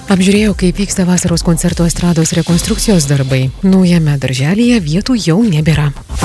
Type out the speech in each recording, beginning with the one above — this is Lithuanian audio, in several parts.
Apžiūrėjau, kaip vyksta vasaros koncerto estrados rekonstrukcijos darbai. Naujame darželyje vietų jau nebėra.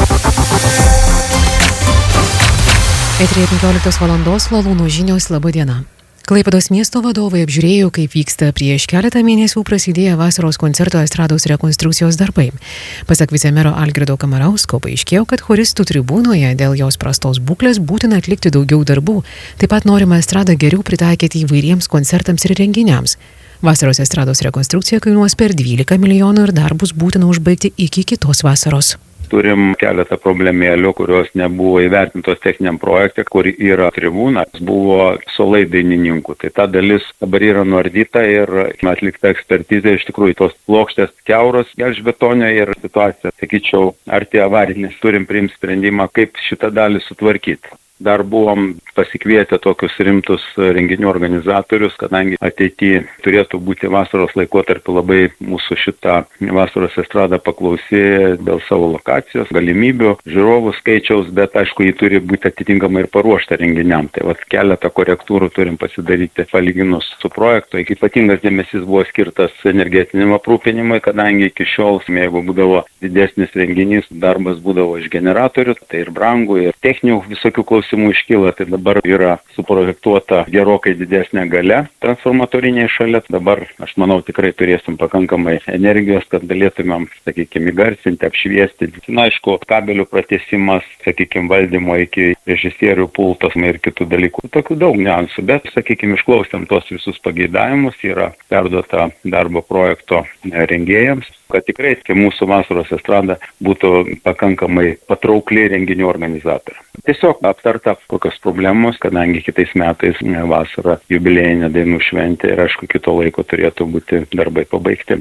Eteryje 15 valandos Lalūnų žinios, laba diena. Klaipėdos miesto vadovai apžiūrėjo, kaip vyksta prieš keletą mėnesių prasidėję vasaros koncerto estrados rekonstrukcijos darbai. Pasak vicemero Algirdo Kamarausko, paaiškėjo, kad choristų tribūnoje dėl jos prastos būklės būtina atlikti daugiau darbų. Taip pat norima estradą geriau pritaikyti įvairiems koncertams ir renginiams. Vasaros estrados rekonstrukcija kainuos per 12 milijonų ir darbus būtina užbaigti iki kitos vasaros. Turim keletą problemėlių, kurios nebuvo įvertintos techniniam projekte, kur yra tribūnas, buvo suolai dainininkų. Tai ta dalis dabar yra nuardyta ir atlikta ekspertizė. Iš tikrųjų, tos plokštės kiauros gelžbetonio ir situacija, sakyčiau, arti avarinės. Turim priimti sprendimą, kaip šitą dalį sutvarkyti. Dar buvom pasikvietę tokius rimtus renginių organizatorius, kadangi ateityje turėtų būti vasaros laikotarpiu labai mūsų šitą vasaros estradą paklausi dėl savo lokacijos, galimybių, žiūrovų skaičiaus, bet aišku, jį turi būti atitinkamai ir paruošta renginiam. Tai keletą korektūrų turim pasidaryti palyginus su projektu. Ypatingas dėmesys buvo skirtas energetiniam aprūpinimui, kadangi iki šiol, jeigu būdavo didesnis renginys, darbas būdavo iš generatorių, tai ir brangų, ir techninių visokių klausimų iškyla. Tai dabar yra suprojektuota gerokai didesnė galia transformatoriniai šalia. Dabar, aš manau, tikrai turėsim pakankamai energijos, kad galėtumėm, sakykime, įgarsinti, apšviesti. Na, aišku, kabelių pratęsimas, sakykime, valdymo iki režisierių pultos ir kitų dalykų. Tokių daug niuansų, bet, sakykime, išklausėm tos visus pageidavimus, yra perduota darbo projekto rengėjams, kad tikrai mūsų vasaros estrada būtų pakankamai patraukli renginių organizatorių. Tiesiog aptarta kokios problemos, kadangi kitais metais vasara jubiliejinė dainų šventė ir aišku, kito laiko turėtų būti darbai pabaigti.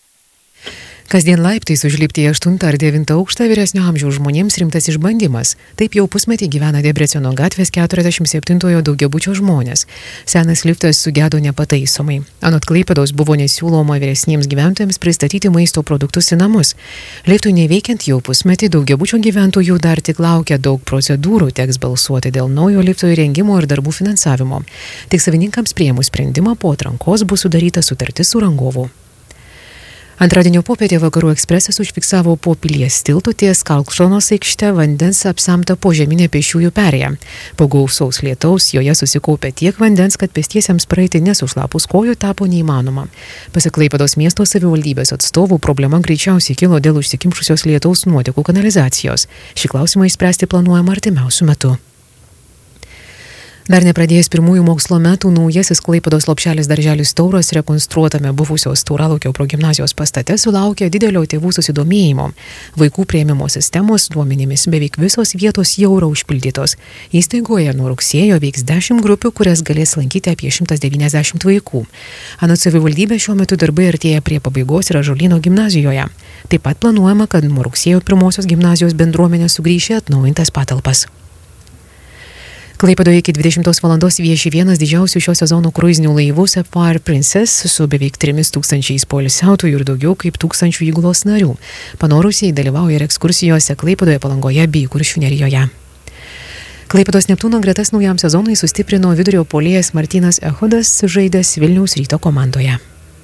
Kasdien laiptais užlipti į 8 ar 9 aukštą vyresnio amžiaus žmonėms rimtas išbandymas. Taip jau pusmetį gyvena Debreceno gatvės 47-ojo daugiabučio žmonės. Senas liftas sugedo nepataisomai. Anot Klaipėdos buvo nesiūloma vyresniems gyventojams pristatyti maisto produktus į namus. Liftui neveikiant jau pusmetį daugiabučio gyventojų dar tik laukia daug procedūrų, teks balsuoti dėl naujo lifto įrengimo ir darbų finansavimo. Tik savininkams priėmus sprendimą po atrankos bus sudaryta sutartis su rangovu. Antradienio popietę Vakarų ekspresas užfiksavo po Pilies tiltų ties Kalkšonos aikšte vandens apsemtą požeminę pėsčiųjų perėją. Po gausaus lietaus joje susikaupė tiek vandens, kad pėstiesiems praeiti nesušlapus kojų tapo neįmanoma. Pasak Klaipėdos miesto savivaldybės atstovų, problema greičiausiai kilo dėl užsikimšusios lietaus nuotekų kanalizacijos. Šį klausimą išspręsti planuojama artimiausiu metu. Dar nepradėjęs pirmųjų mokslo metų, naujasis Klaipėdos lopšelis darželis Tauras rekonstruotame buvusios Tauralaukio progimnazijos pastate sulaukė didelio tėvų susidomėjimo. Vaikų priėmimo sistemos duomenimis beveik visos vietos jau yra užpildytos. Įstaigoje nuo rugsėjo veiks 10 grupių, kurias galės lankyti apie 190 vaikų. Anot savivaldybės, šiuo metu darbai artėja prie pabaigos ir Ąžuolyno gimnazijoje. Taip pat planuojama, kad nuo rugsėjo pirmosios gimnazijos bendruomenė sugrįš į atnaujintas patalpas. Klaipėdoje iki 20 valandos vieši vienas didžiausių šio sezono kruizinių laivų Sapphire Princess su beveik 3000 poilsiautojų ir daugiau kaip 1000 įgulos narių. Panorusieji dalyvauja ir ekskursijose Klaipėdoje, Palangoje bei Kuršių nerijoje. Klaipėdos Neptūno gretas naujam sezonui sustiprino vidurio puolėjas Martynas Echodas, žaidęs Vilniaus Ryto komandoje.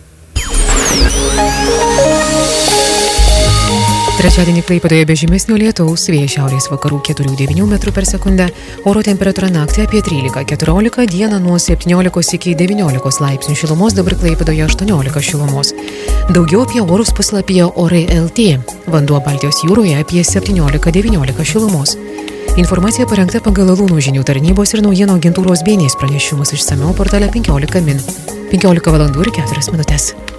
Trečiadienį Klaipėdoje be žymesnio lietaus, vėjas šiaurės vakarų 4–9 m/s, oro temperatūra naktį apie 13–14, dieną nuo 17 iki 19 laipsnių šilumos, dabar Klaipėdoje 18 šilumos. Daugiau apie orus puslapyje Orai LT, vanduo Baltijos jūroje apie 17–19 šilumos. Informacija parengta pagal Lalūnų žinių tarnybos ir naujienų agentūros BNS pranešimus, išsamiau portale 15 min. 15 valandų ir 4 minutės.